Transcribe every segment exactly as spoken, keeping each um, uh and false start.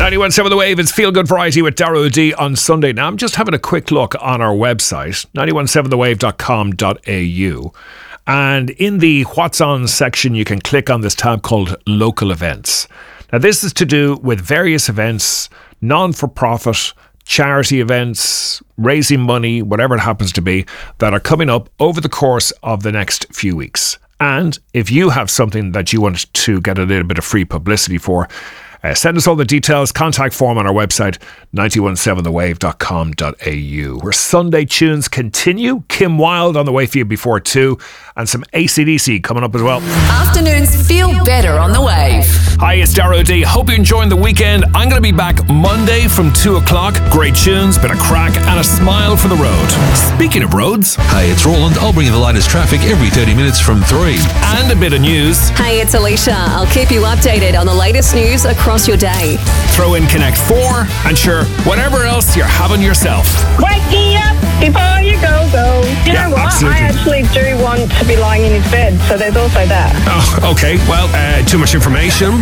ninety-one point seven The Wave, it's Feel Good Variety with Dara O'D on Sunday. Now, I'm just having a quick look on our website, nine one seven the wave dot com dot a u. And in the What's On section, you can click on this tab called Local Events. Now, this is to do with various events, non-for-profit, charity events, raising money, whatever it happens to be, that are coming up over the course of the next few weeks. And if you have something that you want to get a little bit of free publicity for, Uh, send us all the details, contact form on our website, nine one seven the wave dot com dot a u. Where Sunday tunes continue. Kim Wilde on the way for you before two, and some A C D C coming up as well. Afternoons feel better on the Wave. Hi, it's Dara O'D. Hope you're enjoying the weekend. I'm going to be back Monday from two o'clock. Great tunes, bit of crack, and a smile for the road. Speaking of roads, hey, it's Roland. I'll bring you the latest traffic every thirty minutes from three. And a bit of news. Hey, it's Alicia. I'll keep you updated on the latest news across your day. Throw in Connect four, and sure, whatever else you're having yourself. Wake me up before you go, go. You Yeah, know what? absolutely. I actually do want to be lying in his bed, so there's also that. Oh, okay. Well, uh, too much information.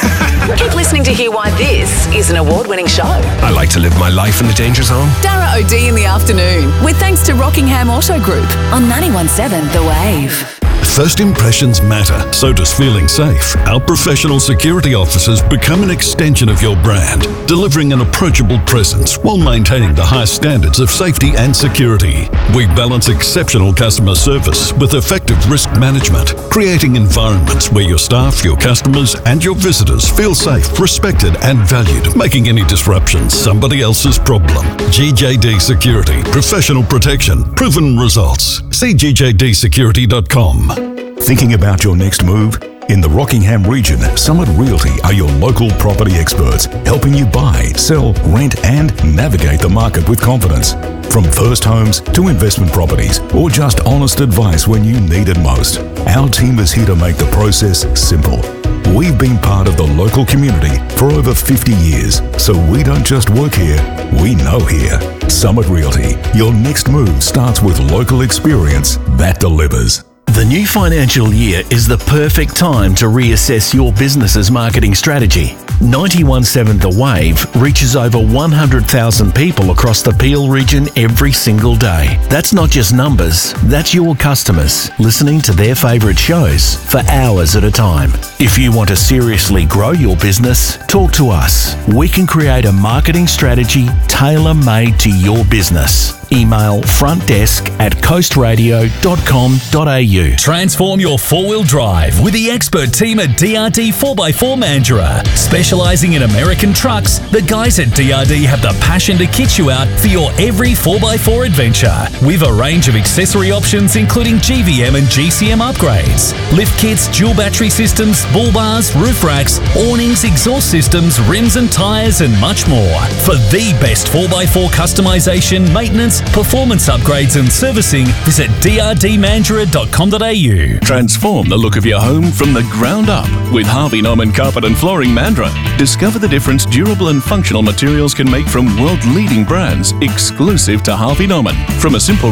Keep listening to hear why this is an award-winning show. I like to live my life in the danger zone. Dara O'D in the afternoon, with thanks to Rockingham Auto Group on ninety-one point seven The Wave. First impressions matter, so does feeling safe. Our professional security officers become an extension of your brand, delivering an approachable presence while maintaining the highest standards of safety and security. We balance exceptional customer service with effective risk management, creating environments where your staff, your customers, and your visitors feel safe, respected, and valued, making any disruptions somebody else's problem. G J D Security, professional protection, proven results. See g j d security dot com. Thinking about your next move? In the Rockingham region, Summit Realty are your local property experts, helping you buy, sell, rent, and navigate the market with confidence. From first homes to investment properties, or just honest advice when you need it most, our team is here to make the process simple. We've been part of the local community for over fifty years, so we don't just work here, we know here. Summit Realty, your next move starts with local experience that delivers. The new financial year is the perfect time to reassess your business's marketing strategy. ninety-one point seven The Wave reaches over one hundred thousand people across the Peel region every single day. That's not just numbers, that's your customers listening to their favourite shows for hours at a time. If you want to seriously grow your business, talk to us. We can create a marketing strategy tailor-made to your business. Email frontdesk at coast radio dot com dot a u. Transform your four-wheel drive with the expert team at D R D four by four Mandurah. Specialising in American trucks, the guys at D R D have the passion to kit you out for your every four by four adventure. With a range of accessory options including G V M and G C M upgrades, lift kits, dual battery systems, bull bars, roof racks, awnings, exhaust systems, rims and tyres, and much more. For the best four by four customisation, maintenance, performance upgrades and servicing, visit d r d mandurah dot com dot a u. Transform the look of your home from the ground up with Harvey Norman Carpet and Flooring Mandurah. Discover the difference durable and functional materials can make from world-leading brands exclusive to Harvey Norman. From a simple